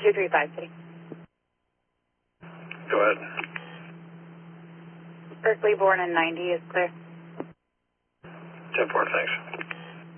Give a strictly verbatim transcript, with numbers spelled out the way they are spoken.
two three five, City. Go ahead. Berkeley born in ninety is clear. ten four, thanks.